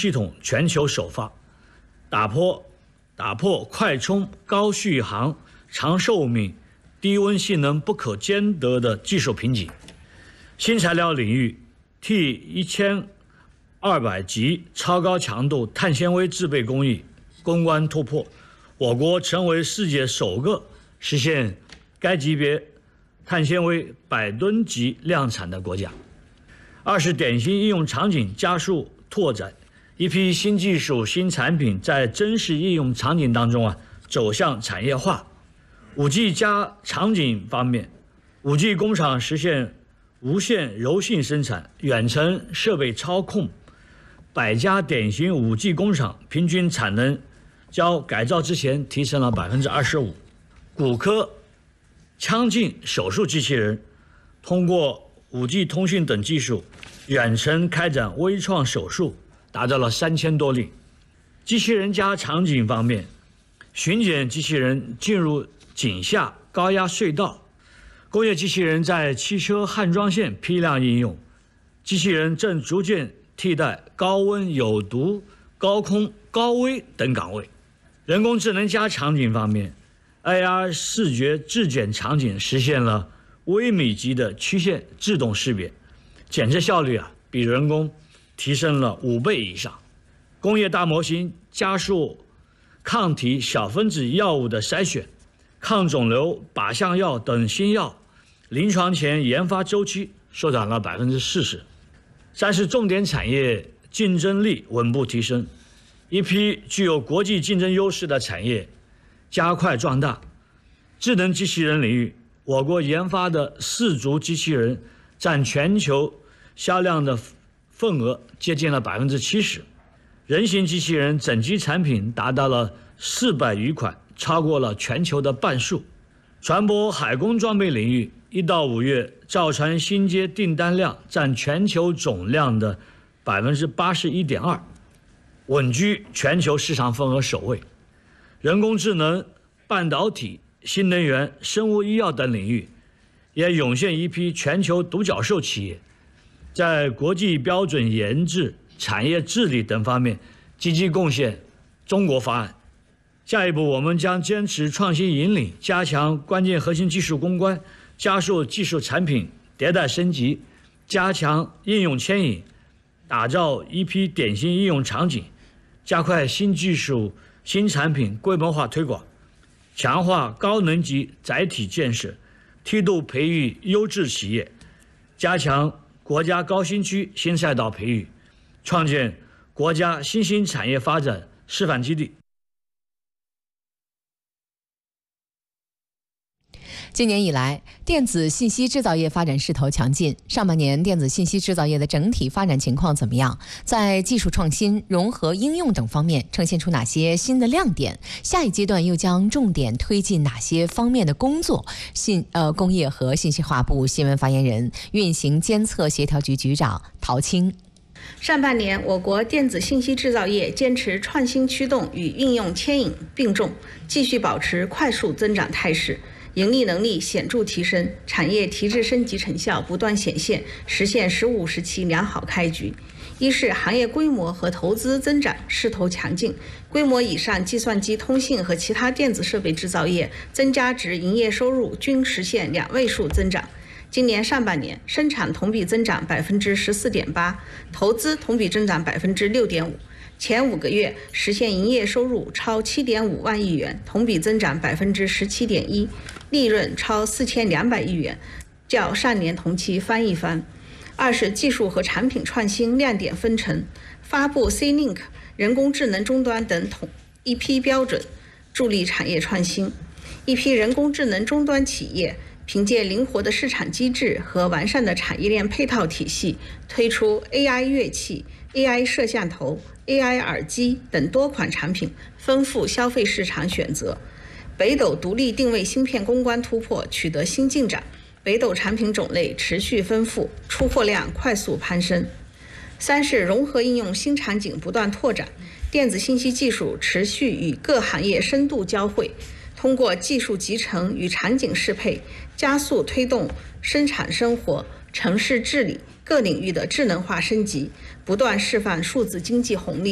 系统全球首发，打破快充、高续航、长寿命、低温性能不可兼得的技术瓶颈。新材料领域 T1200 级超高强度碳纤维制备工艺攻关突破，我国成为世界首个实现该级别碳纤维100吨级量产的国家。二是典型应用场景加速拓展，一批新技术、新产品在真实应用场景当中走向产业化。5G 加场景方面，5G 工厂实现无线柔性生产、远程设备操控，100家典型5G 工厂平均产能较改造之前提升了25%。骨科、腔镜手术机器人通过5G 通讯等技术，远程开展微创手术，达到了3000多例。机器人加场景方面，巡检机器人进入井下高压隧道，工业机器人在汽车焊装线批量应用，机器人正逐渐替代高温、有毒、高空、高危等岗位。人工智能加场景方面 ，AR 视觉质检场景实现了微米级的曲线自动识别，检测效率比人工提升了5倍以上。工业大模型加速抗体小分子药物的筛选，抗肿瘤、靶向药等新药临床前研发周期缩短了40%。三是重点产业竞争力稳步提升，一批具有国际竞争优势的产业加快壮大。智能机器人领域，我国研发的4足机器人占全球销量的份额接近了70%，人形机器人整机产品达到了400余款，超过了全球的半数。船舶海工装备领域，1到5月造船新接订单量占全球总量的81.2%，稳居全球市场份额首位。人工智能、半导体、新能源、生物医药等领域，也涌现一批全球独角兽企业，在国际标准研制、产业治理等方面积极贡献中国方案。下一步，我们将坚持创新引领，加强关键核心技术攻关，加速技术产品迭代升级，加强应用牵引，打造一批典型应用场景，加快新技术、新产品规模化推广，强化高能级载体建设，梯度培育优质企业，加强国家高新区新赛道培育，创建国家新兴产业发展示范基地。 今年以来，电子信息制造业发展势头强劲。上半年电子信息制造业的整体发展情况怎么样？在技术创新、融合应用等方面呈现出哪些新的亮点？下一阶段又将重点推进哪些方面的工作？工业和信息化部新闻发言人、运行监测协调局局长陶青。 上半年，我国电子信息制造业坚持创新驱动与应用牵引并重，继续保持快速增长态势。盈利能力显著提升，产业提质升级成效不断显现，实现15、17良好开局。一是行业规模和投资增长势头强劲，规模以上计算机、通信和其他电子设备制造业增加值营业收入均实现2位数增长。今年上半年，生产同比增长14.8%，投资同比增长6.5%。前5个月实现营业收入超7.5万亿元，同比增长17.1%，利润超4200亿元，较上年同期翻一番。二是技术和产品创新亮点纷呈，发布 C-Link 人工智能终端等一批标准，助力产业创新。一批人工智能终端企业凭借灵活的市场机制和完善的产业链配套体系，推出 AI 乐器、AI 摄像头、AI 耳机等多款产品，丰富消费市场选择。北斗独立定位芯片攻关突破取得新进展，北斗产品种类持续丰富，出货量快速攀升。三是融合应用新场景不断拓展，电子信息技术持续与各行业深度交汇，通过技术集成与场景适配，加速推动生产生活、城市治理各领域的智能化升级，不断释放数字经济红利。